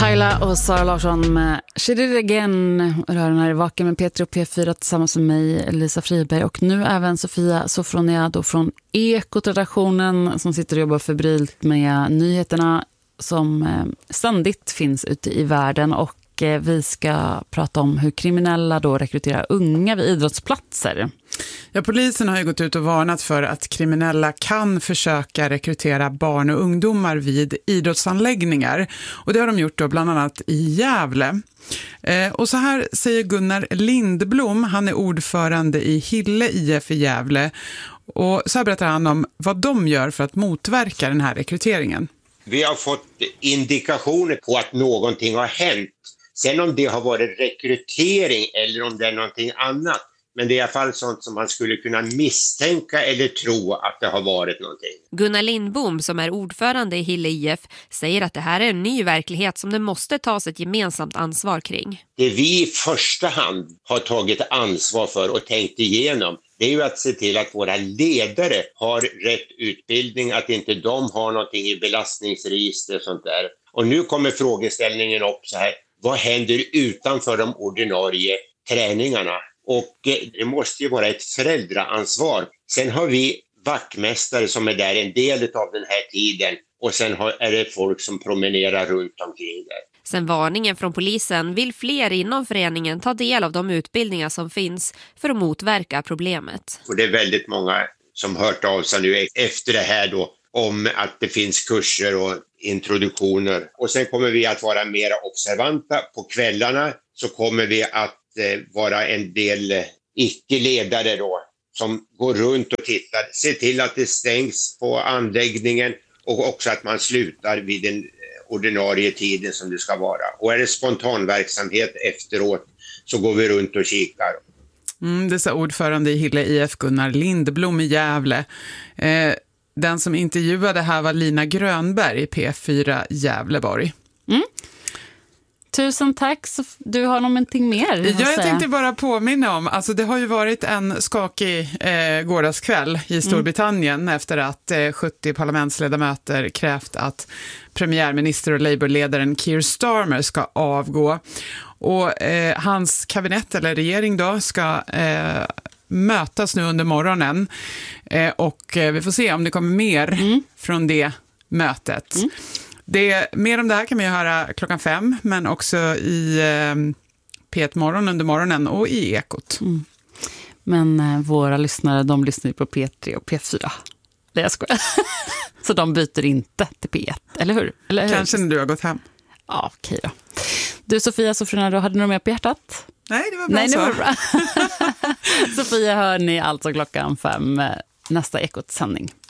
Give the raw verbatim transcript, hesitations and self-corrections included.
Tyla och Sara Larsson med She Did It Again. Rören här i Vaken med Petri och P fyra tillsammans med mig, Lisa Friberg. Och nu även Sofia Sofroniado från Ekot-redaktionen som sitter och jobbar febrilt med nyheterna som ständigt finns ute i världen. Och vi ska prata om hur kriminella då rekryterar unga vid idrottsplatser. Ja, polisen har ju gått ut och varnat för att kriminella kan försöka rekrytera barn och ungdomar vid idrottsanläggningar. Och det har de gjort då bland annat i Gävle. Eh, och så här säger Gunnar Lindblom, han är ordförande i Hille I F i Gävle. Och så här berättar han om vad de gör för att motverka den här rekryteringen. Vi har fått indikationer på att någonting har hänt. Sen om det har varit rekrytering eller om det är någonting annat. Men det är i alla fall sånt som man skulle kunna misstänka eller tro att det har varit någonting. Gunnar Lindbom som är ordförande i Hille I F säger att det här är en ny verklighet som det måste tas ett gemensamt ansvar kring. Det vi i första hand har tagit ansvar för och tänkt igenom, det är ju att se till att våra ledare har rätt utbildning, att inte de har någonting i belastningsregister och sånt där. Och nu kommer frågeställningen upp så här, vad händer utanför de ordinarie träningarna? Och det måste ju vara ett föräldraansvar. Sen har vi vaktmästare som är där en del av den här tiden. Och sen har, är det folk som promenerar runt omkring där. Sen varningen från polisen vill fler inom föreningen ta del av de utbildningar som finns för att motverka problemet. Och det är väldigt många som hört av sig nu efter det här då om att det finns kurser och introduktioner. Och sen kommer vi att vara mer observanta. På kvällarna så kommer vi att vara en del icke-ledare då som går runt och tittar, ser till att det stängs på anläggningen och också att man slutar vid den ordinarie tiden som det ska vara. Och är det spontanverksamhet efteråt så går vi runt och kikar. Mm, det sa ordförande i Hille I F Gunnar Lindblom i Gävle. Eh, den som intervjuade här var Lina Grönberg i P fyra Gävleborg. Mm. Tusen tack. Så du har någonting mer? Ja, jag tänkte bara påminna om, alltså det har ju varit en skakig eh, gårdagskväll i Storbritannien mm. efter att eh, sjuttio parlamentsledamöter krävt att premiärminister och Labour-ledaren Keir Starmer ska avgå. Och eh, hans kabinett eller regering då ska eh, mötas nu under morgonen eh, och eh, vi får se om det kommer mer mm. från det mötet. Mm. Det, mer om det här kan man ju höra klockan fem, men också i eh, P ett morgon under morgonen och i Ekot. Mm. Men eh, våra lyssnare, de lyssnar ju på P tre och P fyra. Det är skojar. Så de byter inte till P ett, eller hur? Eller hur? Kanske när du har gått hem. Ja, okej då. Du Sofia Sofroniado, hade du något mer på hjärtat? Nej, det var bra. Nej, så. Det var bra. Sofia hör ni alltså klockan fem nästa Ekot-sändning.